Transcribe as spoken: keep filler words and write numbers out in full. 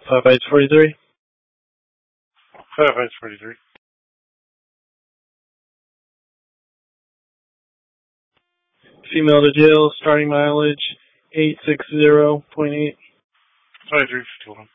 Five eight forty-three. Five eight forty-three. Female to jail, starting mileage eight six zero point eight. Five three fifty-one.